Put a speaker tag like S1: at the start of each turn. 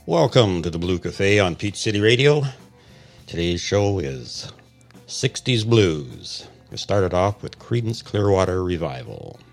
S1: Welcome to the Blue Cafe on Peach City Radio. Today's show is 60s Blues. We started off with Creedence Clearwater Revival.